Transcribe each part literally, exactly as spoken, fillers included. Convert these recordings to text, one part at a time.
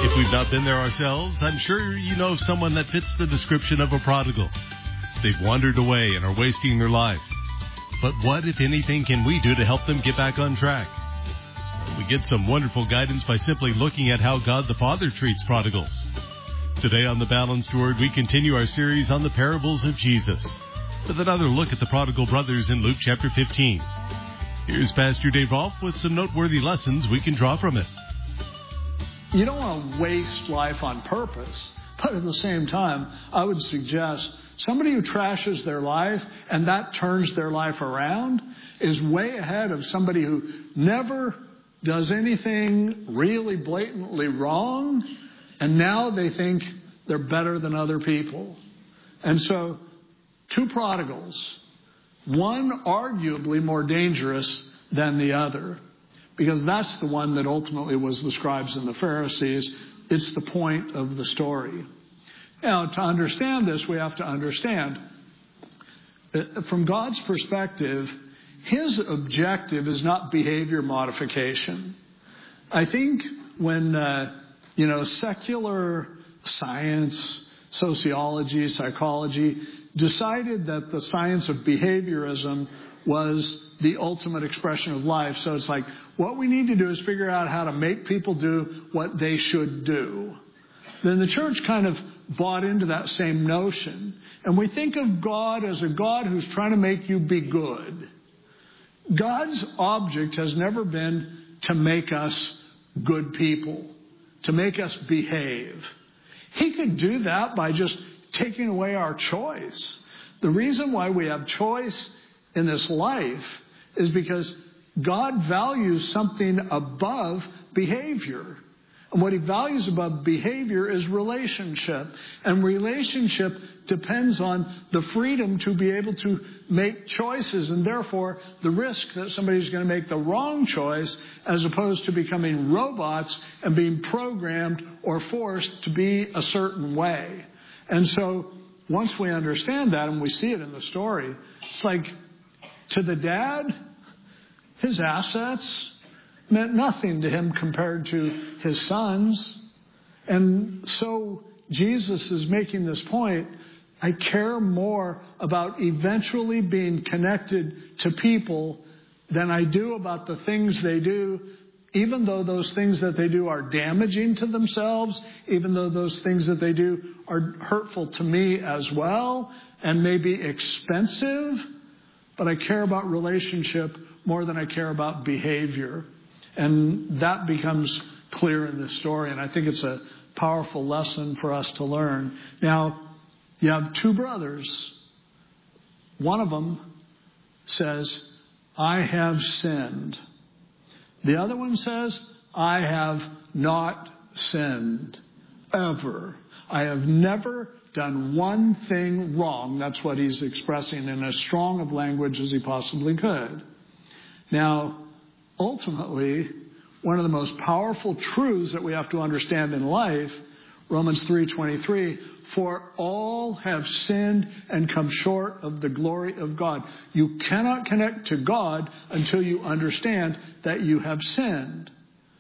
If we've not been there ourselves, I'm sure you know someone that fits the description of a prodigal. They've wandered away and are wasting their life. But what, if anything, can we do to help them get back on track? We get some wonderful guidance by simply looking at how God the Father treats prodigals. Today on The Balanced Word, we continue our series on the parables of Jesus with another look at the prodigal brothers in Luke chapter fifteen. Here's Pastor Dave Rolfe with some noteworthy lessons we can draw from it. You don't want to waste life on purpose, but at the same time, I would suggest somebody who trashes their life and that turns their life around is way ahead of somebody who never does anything really blatantly wrong, and now they think they're better than other people. And so, two prodigals, one arguably more dangerous than the other, because that's the one that ultimately was the scribes and the Pharisees. It's the point of the story. Now, to understand this, we have to understand, from God's perspective, His objective is not behavior modification. I think when, uh, you know, secular science, sociology, psychology, decided that the science of behaviorism was the ultimate expression of life. So it's like, what we need to do is figure out how to make people do what they should do. Then the church kind of bought into that same notion. And we think of God as a God who's trying to make you be good. God's object has never been to make us good people, to make us behave. He could do that by just taking away our choice. The reason why we have choice in this life is because God values something above behavior. And what He values above behavior is relationship. And relationship depends on the freedom to be able to make choices, and therefore the risk that somebody's going to make the wrong choice as opposed to becoming robots and being programmed or forced to be a certain way. And so once we understand that, and we see it in the story, it's like, to the dad, his assets meant nothing to him compared to his sons. And so Jesus is making this point. I care more about eventually being connected to people than I do about the things they do, even though those things that they do are damaging to themselves, even though those things that they do are hurtful to me as well and maybe expensive. But I care about relationship more than I care about behavior. And that becomes clear in this story. And I think it's a powerful lesson for us to learn. Now, you have two brothers. One of them says, I have sinned. The other one says, I have not sinned ever. I have never done one thing wrong. That's what he's expressing in as strong of language as he possibly could. Now, ultimately, one of the most powerful truths that we have to understand in life, Romans three twenty-three, for all have sinned and come short of the glory of God. You cannot connect to God until you understand that you have sinned.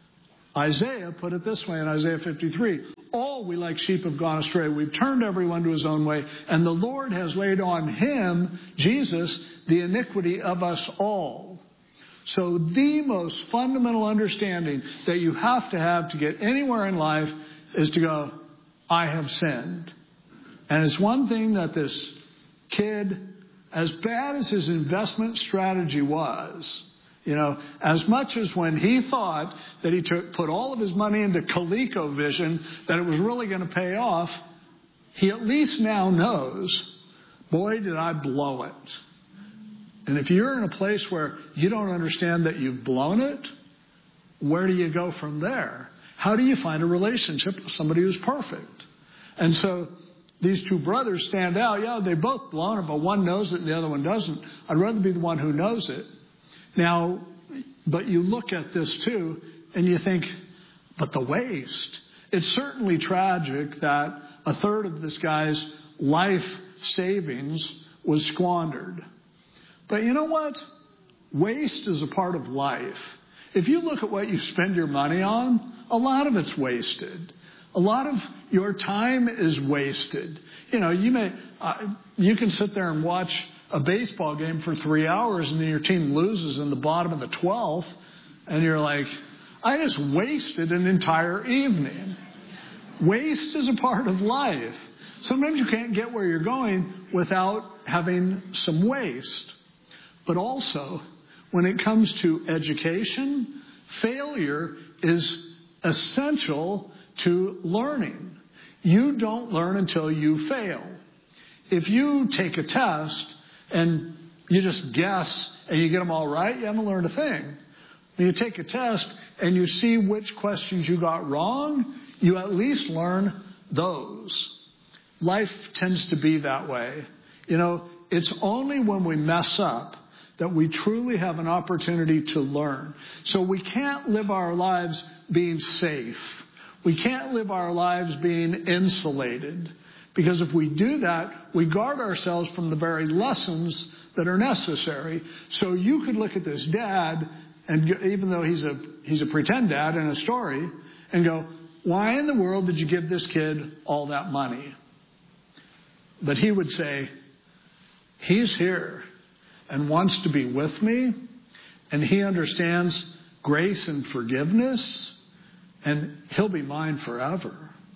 Isaiah put it this way in Isaiah fifty-three. All we like sheep have gone astray. We've turned everyone to his own way. And the Lord has laid on him, Jesus, the iniquity of us all. So the most fundamental understanding that you have to have to get anywhere in life is to go, I have sinned. And it's one thing that this kid, as bad as his investment strategy was, you know, as much as when he thought that he took, put all of his money into ColecoVision, that it was really going to pay off, he at least now knows, boy, did I blow it. And if you're in a place where you don't understand that you've blown it, where do you go from there? How do you find a relationship with somebody who's perfect? And so these two brothers stand out. Yeah, they both blown it, but one knows it and the other one doesn't. I'd rather be the one who knows it. Now, but you look at this too, and you think, but the waste. It's certainly tragic that a third of this guy's life savings was squandered. But you know what? Waste is a part of life. If you look at what you spend your money on, a lot of it's wasted. A lot of your time is wasted. You know, you may, uh, you can sit there and watch a baseball game for three hours and then your team loses in the bottom of the twelfth and you're like, I just wasted an entire evening. Waste is a part of life. Sometimes you can't get where you're going without having some waste. But also, when it comes to education, failure is essential to learning. You don't learn until you fail. If you take a test and you just guess and you get them all right, you haven't learned a thing. When you take a test and you see which questions you got wrong, you at least learn those. Life tends to be that way. You know, it's only when we mess up that we truly have an opportunity to learn. So we can't live our lives being safe. We can't live our lives being insulated. Because if we do that, we guard ourselves from the very lessons that are necessary. So you could look at this dad, and even though he's a he's a pretend dad in a story, and go, why in the world did you give this kid all that money? But he would say, he's here and wants to be with me, and he understands grace and forgiveness, and he'll be mine forever.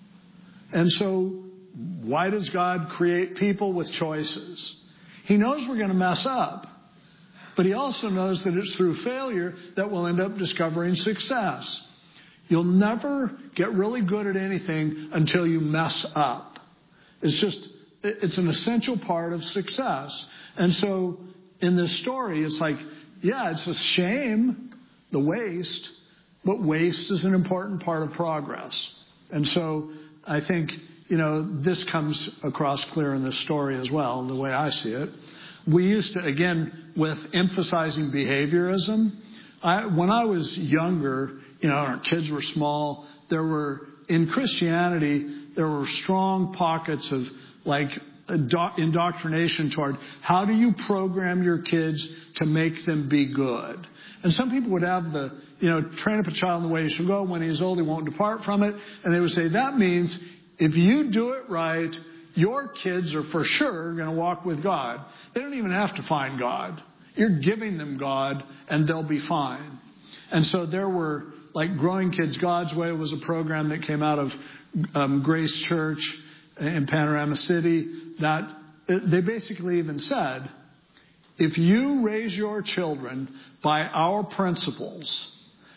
And so, why does God create people with choices? He knows we're going to mess up, but he also knows that it's through failure that we'll end up discovering success. You'll never get really good at anything until you mess up. It's just, it's an essential part of success. And so in this story, it's like, yeah, it's a shame, the waste, but waste is an important part of progress. And so I think, you know, this comes across clear in this story as well, the way I see it. We used to, again, with emphasizing behaviorism, I, when I was younger, you know, our kids were small, there were, in Christianity, there were strong pockets of, like, indoctrination toward how do you program your kids to make them be good. And some people would have the, you know, train up a child in the way he should go. When he is old, he won't depart from it. And they would say, that means if you do it right, your kids are for sure going to walk with God. They don't even have to find God. You're giving them God, and they'll be fine. And so there were, like, Growing Kids God's Way was a program that came out of um, Grace Church in Panorama City, that they basically even said, if you raise your children by our principles,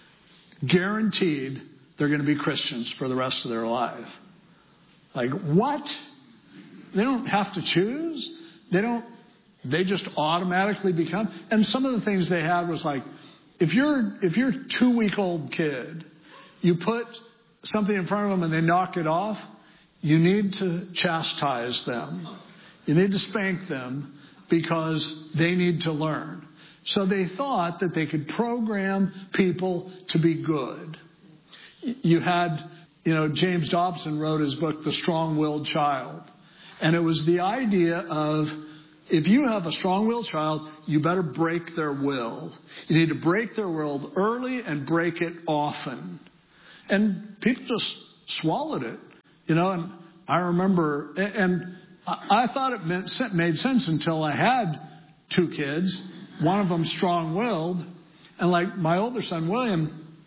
guaranteed they're going to be Christians for the rest of their life. Like, what? They don't have to choose. They don't, they just automatically become. And some of the things they had was like, if you're, if you're a two-week-old kid, you put something in front of them and they knock it off, you need to chastise them. You need to spank them because they need to learn. So they thought that they could program people to be good. You had, you know, James Dobson wrote his book, The Strong-Willed Child. And it was the idea of, if you have a strong-willed child, you better break their will. You need to break their will early and break it often. And people just swallowed it. You know, and I remember, and I thought it meant, made sense until I had two kids, one of them strong-willed, and like my older son, William,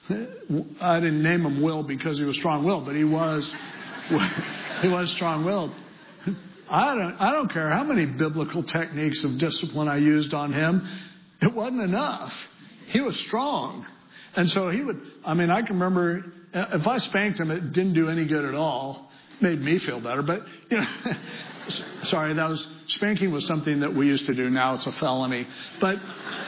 I didn't name him Will because he was strong-willed, but he was, he was strong-willed. I don't, I don't care how many biblical techniques of discipline I used on him. It wasn't enough. He was strong. And so he would, I mean, I can remember if I spanked him, it didn't do any good at all. It made me feel better. But, you know, sorry, that was, spanking was something that we used to do. Now it's a felony. But,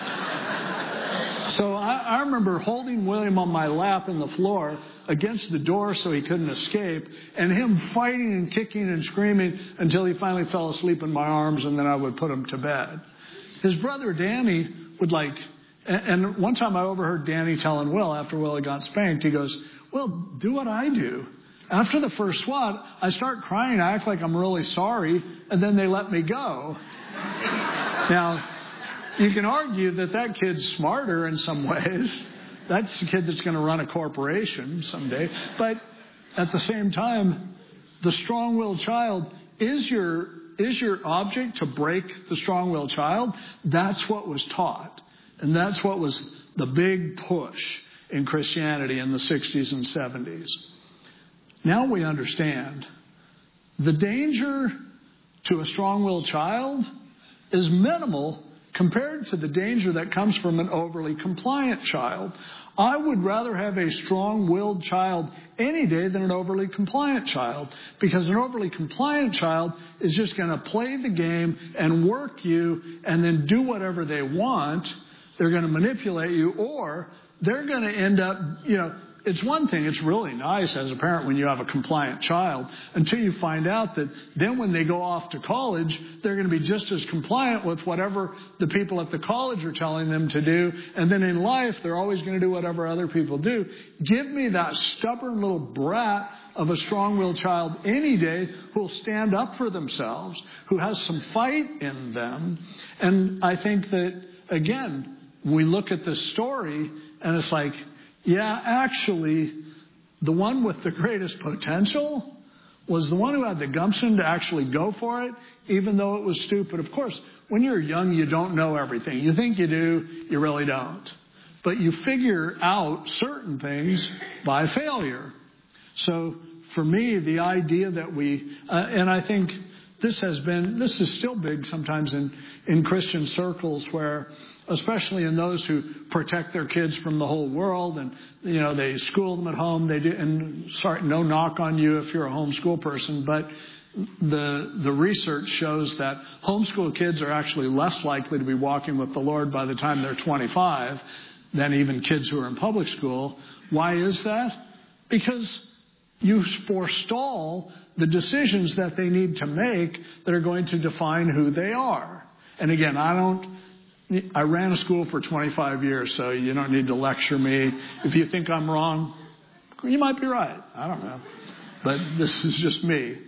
so I, I remember holding William on my lap in the floor against the door so he couldn't escape, and him fighting and kicking and screaming until he finally fell asleep in my arms, and then I would put him to bed. His brother Danny would like, and one time I overheard Danny telling Will, after Will had got spanked, he goes, Will, do what I do. After the first swat, I start crying, I act like I'm really sorry, and then they let me go. Now, you can argue that that kid's smarter in some ways. That's the kid that's going to run a corporation someday. But at the same time, the strong-willed child is your is your object to break the strong-willed child. That's what was taught. And that's what was the big push in Christianity in the sixties and seventies. Now we understand the danger to a strong-willed child is minimal compared to the danger that comes from an overly compliant child. I would rather have a strong-willed child any day than an overly compliant child, because an overly compliant child is just going to play the game and work you and then do whatever they want. They're going to manipulate you, or they're going to end up, you know, it's one thing, it's really nice as a parent when you have a compliant child, until you find out that then when they go off to college, they're going to be just as compliant with whatever the people at the college are telling them to do. And then in life, they're always going to do whatever other people do. Give me that stubborn little brat of a strong-willed child any day who will stand up for themselves, who has some fight in them. And I think that, again, we look at this story and it's like, yeah, actually, the one with the greatest potential was the one who had the gumption to actually go for it, even though it was stupid. Of course, when you're young, you don't know everything. You think you do, you really don't. But you figure out certain things by failure. So for me, the idea that we, uh, and I think this has been, this is still big sometimes in, in Christian circles where, especially in those who protect their kids from the whole world, and you know they school them at home. They do, and sorry, no knock on you if you're a homeschool person, but the the research shows that homeschool kids are actually less likely to be walking with the Lord by the time they're twenty-five than even kids who are in public school. Why is that? Because you forestall the decisions that they need to make that are going to define who they are. And again, I don't. I ran a school for twenty-five years, so you don't need to lecture me. If you think I'm wrong, you might be right. I don't know. But this is just me.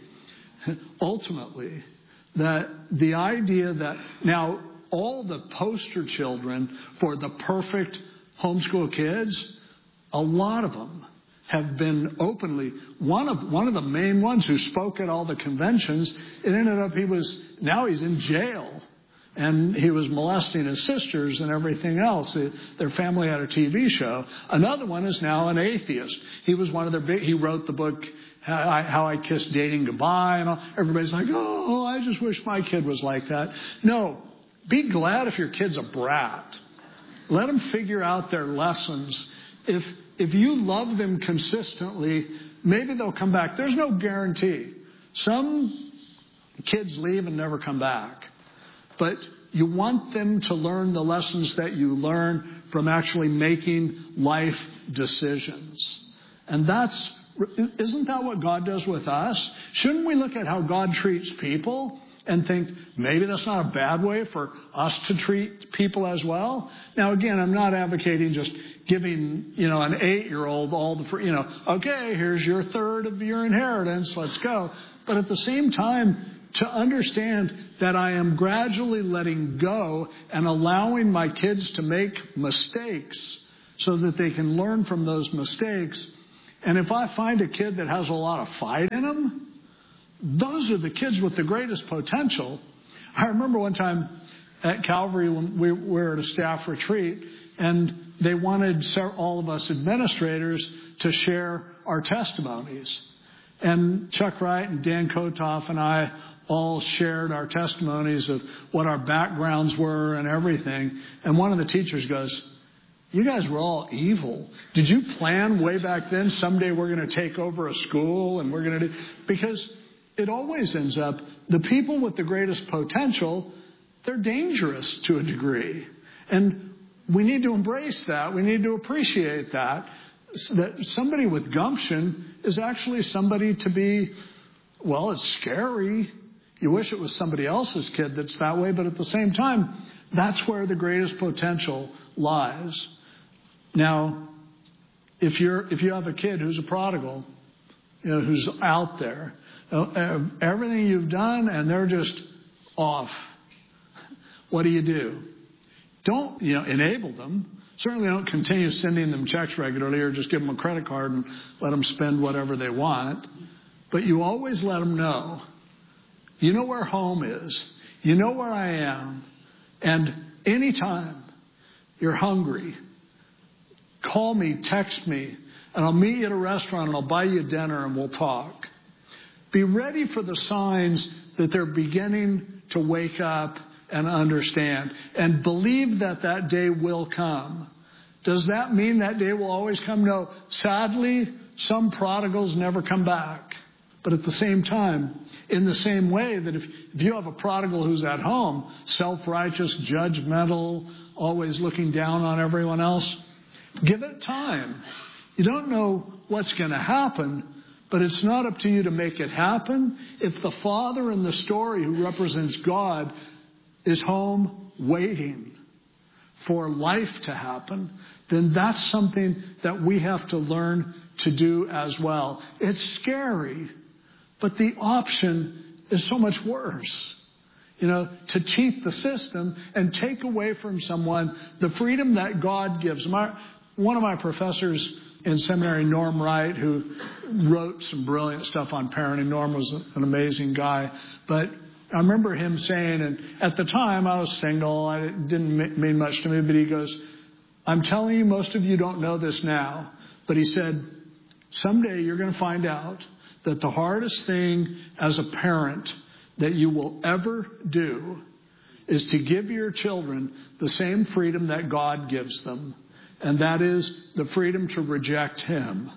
Ultimately, that the idea that now all the poster children for the perfect homeschool kids, a lot of them have been openly, one of one of the main ones who spoke at all the conventions, it ended up he was, now he's in jail. And he was molesting his sisters and everything else. Their family had a T V show. Another one is now an atheist. He was one of their big, he wrote the book, How I, How I Kissed Dating Goodbye. And all. Everybody's like, oh, I just wish my kid was like that. No, be glad if your kid's a brat. Let them figure out their lessons. If, if you love them consistently, maybe they'll come back. There's no guarantee. Some kids leave and never come back. But you want them to learn the lessons that you learn from actually making life decisions. And that's, isn't that what God does with us? Shouldn't we look at how God treats people and think, maybe that's not a bad way for us to treat people as well? Now, again, I'm not advocating just giving, you know, an eight-year-old all the, free, you know, okay, here's your third of your inheritance, let's go. But at the same time, to understand that I am gradually letting go and allowing my kids to make mistakes so that they can learn from those mistakes. And if I find a kid that has a lot of fight in them, those are the kids with the greatest potential. I remember one time at Calvary when we were at a staff retreat, and they wanted all of us administrators to share our testimonies. And Chuck Wright and Dan Kotoff and I all shared our testimonies of what our backgrounds were and everything. And one of the teachers goes, you guys were all evil. Did you plan way back then someday we're going to take over a school and we're going to do... Because it always ends up, the people with the greatest potential, they're dangerous to a degree. And we need to embrace that. We need to appreciate that. That somebody with gumption is actually somebody to be, well, it's scary. You wish it was somebody else's kid that's that way, but at the same time, that's where the greatest potential lies. Now, if you're if you have a kid who's a prodigal, you know, who's out there, everything you've done and they're just off, what do you do? Don't, you know, enable them. Certainly don't continue sending them checks regularly or just give them a credit card and let them spend whatever they want. But you always let them know, you know where home is. You know where I am. And anytime you're hungry, call me, text me, and I'll meet you at a restaurant and I'll buy you dinner and we'll talk. Be ready for the signs that they're beginning to wake up and understand. And believe that that day will come. Does that mean that day will always come? No. Sadly, some prodigals never come back. But at the same time, in the same way that if, if you have a prodigal who's at home, self-righteous, judgmental, always looking down on everyone else, give it time. You don't know what's going to happen, but it's not up to you to make it happen. If the father in the story who represents God is home waiting for life to happen, then that's something that we have to learn to do as well. It's scary, but the option is so much worse. You know, to cheat the system and take away from someone the freedom that God gives. My, one of my professors in seminary, Norm Wright, who wrote some brilliant stuff on parenting. Norm was an amazing guy. But I remember him saying, and at the time I was single, it didn't mean much to me, but he goes, I'm telling you, most of you don't know this now. But he said, someday you're going to find out that the hardest thing as a parent that you will ever do is to give your children the same freedom that God gives them. And that is the freedom to reject Him.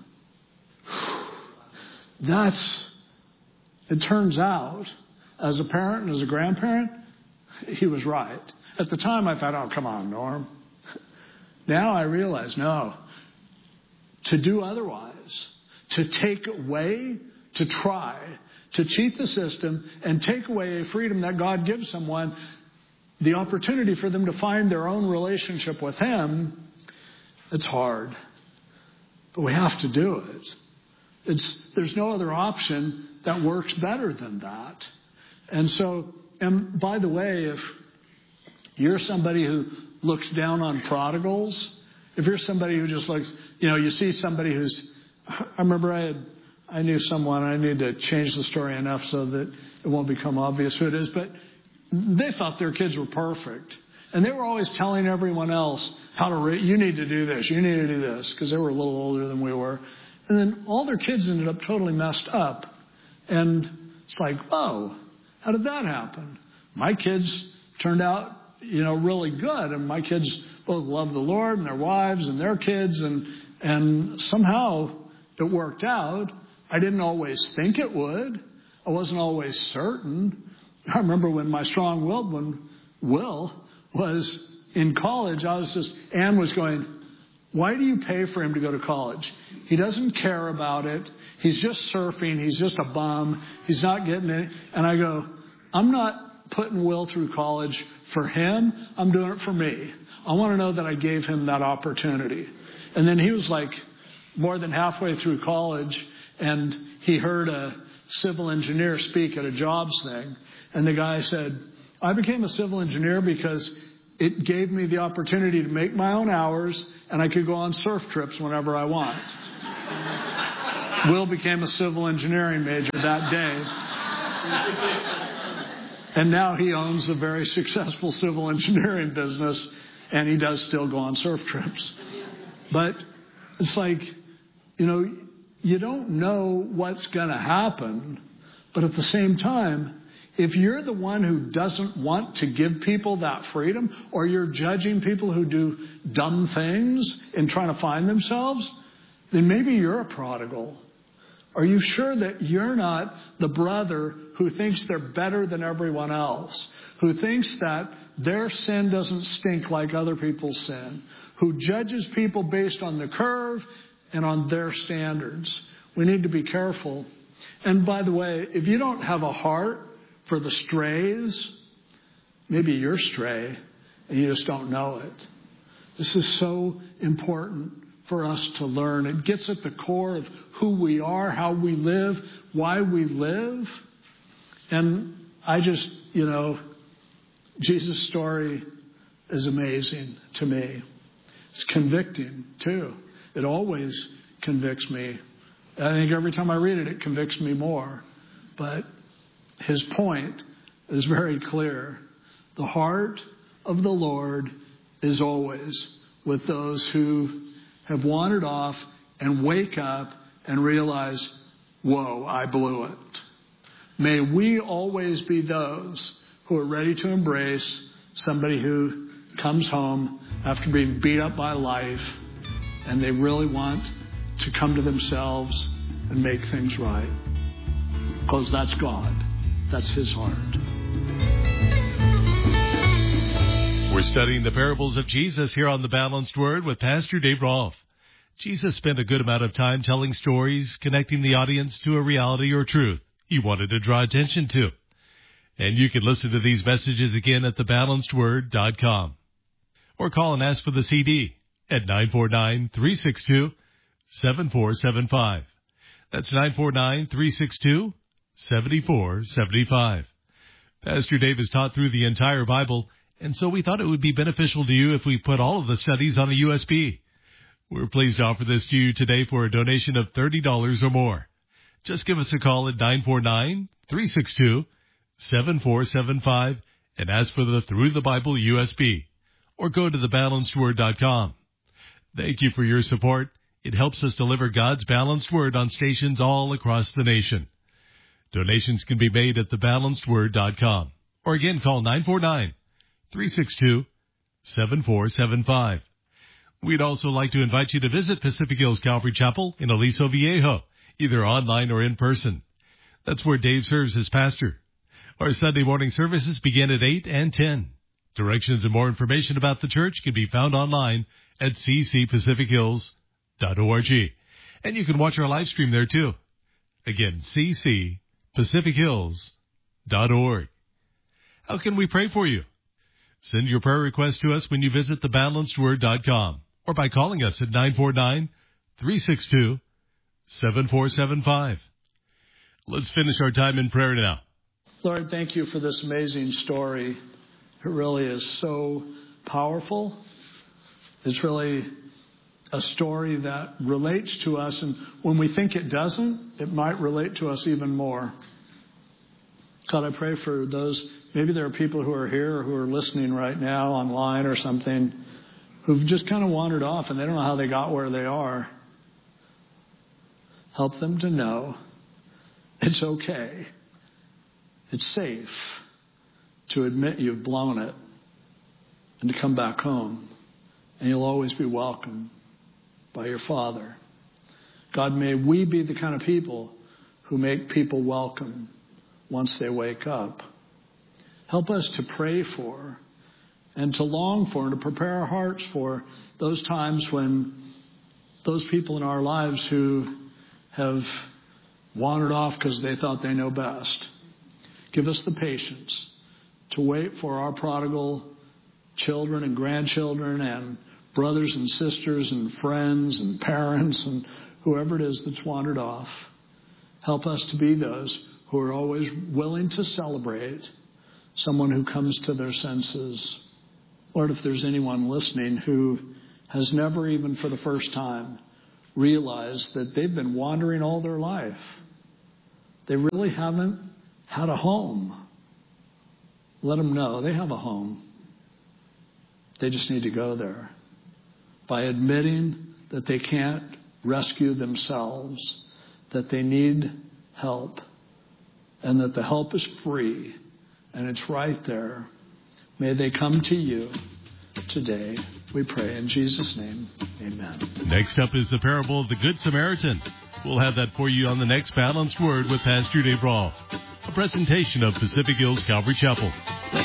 That's, it turns out, as a parent and as a grandparent, he was right. At the time I thought, oh, come on, Norm. Now I realize, no. To do otherwise, to take away, to try, to cheat the system and take away a freedom that God gives someone, the opportunity for them to find their own relationship with Him, it's hard. But we have to do it. It's, there's no other option that works better than that. And so, and by the way, if you're somebody who looks down on prodigals, if you're somebody who just looks, you know, you see somebody who's, I remember I had, I knew someone, I need to change the story enough so that it won't become obvious who it is, but they thought their kids were perfect. And they were always telling everyone else how to, re- you need to do this, you need to do this, because they were a little older than we were. And then all their kids ended up totally messed up. And it's like, whoa, how did that happen? My kids turned out, you know, really good. And my kids both love the Lord and their wives and their kids. And, and somehow it worked out. I didn't always think it would. I wasn't always certain. I remember when my strong-willed one, Will, was in college, I was just, Ann was going, why do you pay for him to go to college? He doesn't care about it. He's just surfing. He's just a bum. He's not getting it. And I go, I'm not putting Will through college for him. I'm doing it for me. I want to know that I gave him that opportunity. And then he was like more than halfway through college, and he heard a civil engineer speak at a jobs thing. And the guy said, I became a civil engineer because it gave me the opportunity to make my own hours, and I could go on surf trips whenever I want. Will became a civil engineering major that day. And now he owns a very successful civil engineering business, and he does still go on surf trips. But it's like, you know, you don't know what's going to happen, but at the same time, if you're the one who doesn't want to give people that freedom, or you're judging people who do dumb things in trying to find themselves, then maybe you're a prodigal. Are you sure that you're not the brother who thinks they're better than everyone else, who thinks that their sin doesn't stink like other people's sin, who judges people based on the curve and on their standards? We need to be careful. And by the way, if you don't have a heart for the strays, maybe you're stray and you just don't know it. This is so important for us to learn. It gets at the core of who we are, how we live, why we live. And I just, you know, Jesus' story is amazing to me. It's convicting, too. It always convicts me. I think every time I read it, it convicts me more. But his point is very clear. The heart of the Lord is always with those who have wandered off and wake up and realize, whoa, I blew it. May we always be those who are ready to embrace somebody who comes home after being beat up by life and they really want to come to themselves and make things right. Because that's God. That's his heart. We're studying the parables of Jesus here on The Balanced Word with Pastor Dave Rolfe. Jesus spent a good amount of time telling stories, connecting the audience to a reality or truth he wanted to draw attention to. And you can listen to these messages again at the balanced word dot com. Or call and ask for the C D at nine four nine, three six two, seven four seven five. That's nine four nine, three six two, seven four seven five. Pastor Dave has taught through the entire Bible, and so we thought it would be beneficial to you if we put all of the studies on a U S B. We're pleased to offer this to you today for a donation of thirty dollars or more. Just give us a call at nine four nine, three six two, seven four seven five and ask for the Through the Bible U S B, or go to the balanced word dot com. Thank you for your support. It helps us deliver God's balanced word on stations all across the nation. Donations can be made at the balanced word dot com, or again call nine four nine, three six two, seven four seven five. We'd also like to invite you to visit Pacific Hills Calvary Chapel in Aliso Viejo, either online or in person. That's where Dave serves as pastor. Our Sunday morning services begin at eight and ten. Directions and more information about the church can be found online at c c pacific hills dot org. And you can watch our live stream there too. Again, c c pacific hills dot org. How can we pray for you? Send your prayer request to us when you visit the balanced word dot com or by calling us at nine four nine, three six two, seven four seven five. Let's finish our time in prayer now. Lord, thank you for this amazing story. It really is so powerful. It's really a story that relates to us, and when we think it doesn't, it might relate to us even more. God, I pray for those, maybe there are people who are here or who are listening right now online or something, who've just kind of wandered off and they don't know how they got where they are. Help them to know it's okay. It's safe to admit you've blown it and to come back home. And you'll always be welcome by your Father. God, may we be the kind of people who make people welcome once they wake up. Help us to pray for and to long for and to prepare our hearts for those times when those people in our lives who have wandered off because they thought they know best. Give us the patience to wait for our prodigal children and grandchildren and brothers and sisters and friends and parents and whoever it is that's wandered off. Help us to be those who are always willing to celebrate someone who comes to their senses. Lord, if there's anyone listening who has never even for the first time realized that they've been wandering all their life, they really haven't had a home, let them know they have a home. They just need to go there by admitting that they can't rescue themselves, that they need help, and that the help is free and it's right there. May they come to you today. We pray in Jesus' name. Amen. Next up is the parable of the Good Samaritan. We'll have that for you on the next Balanced Word with Pastor Dave Rolfe, a presentation of Pacific Hills Calvary Chapel.